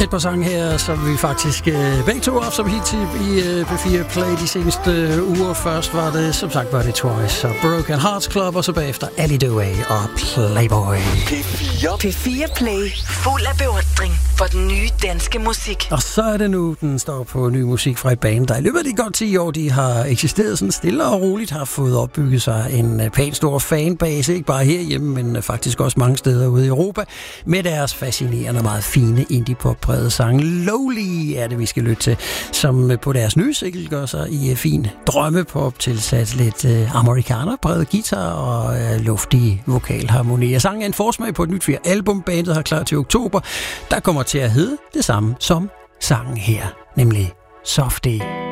et par sange her, som vi faktisk begge to har haft som hit i P4 Play de seneste uger. Først var det, som sagt, var det Twice og Broken Hearts Club, og så bagefter Ali Dewey og Playboy. P4 Play, fuld af beundring for den nye danske musik. Og så er det nu, den står på ny musik fra et band, der i løbet af de godt 10 år, de har eksisteret sådan stille og roligt, har fået opbygget sig en pænt stor fanbase, ikke bare herhjemme, men faktisk også mange steder ude i Europa, med deres fascinerende og meget fine indie-pop-prægede sange. Lowly er det, vi skal lytte til, som på deres nye single gør sig i fin drømmepop, tilsat lidt amerikaner-præget guitar og luftige vokalharmonier. Sangen er en forsmag på et nyt 4-album, bandet har klar til oktober, der kommer til at hedde det samme som sangen her, nemlig Softie.